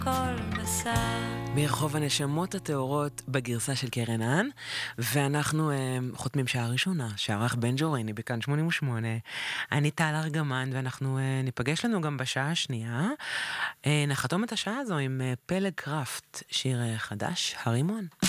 כל מסע. מרחוב הנשמות הטהורות בגרסה של קרן האן, ואנחנו חותמים שעה ראשונה, שערך בן ג'ורני בכאן 88. אני טל ארגמן, ואנחנו ניפגש לנו גם בשעה השנייה. נחתום את השעה הזו עם פלג קראפט, שיר חדש, הרימון.